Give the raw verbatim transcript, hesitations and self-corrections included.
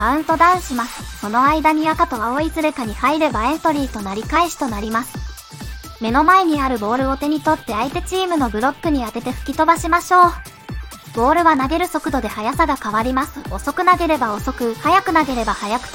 カウントダウンします。その間に赤と青いずれかに入ればエントリーとなり返しとなります。目の前にあるボールを手に取って相手チームのブロックに当てて吹き飛ばしましょう。ボールは投げる速度で速さが変わります。遅く投げれば遅く、速く投げれば速く